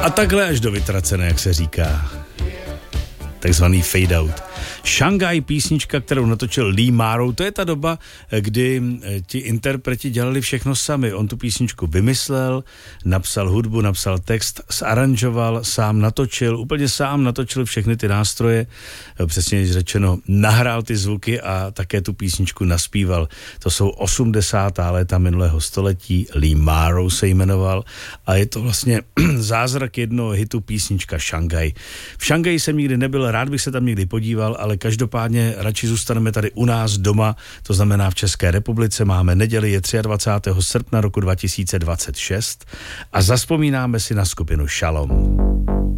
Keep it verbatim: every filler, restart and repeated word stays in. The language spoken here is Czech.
A takhle až do vytracené, jak se říká. Takzvaný fade out. Shanghai, písnička, kterou natočil Lee Morrow, to je ta doba, kdy ti interpreti dělali všechno sami. On tu písničku vymyslel, napsal hudbu, napsal text, zaranžoval, sám natočil, úplně sám natočil všechny ty nástroje, přesně řečeno, nahrál ty zvuky a také tu písničku naspíval. To jsou osmdesátá léta minulého století, Lee Morrow se jmenoval a je to vlastně zázrak jednoho hitu, písnička Shanghai. V Šanghaji jsem nikdy nebyl, rád bych se tam někdy podíval, ale každopádně radši zůstaneme tady u nás doma, to znamená v České republice. Máme neděli, je dvacátého třetího srpna roku dva tisíce dvacet šest a zazpomínáme si na skupinu Shalom.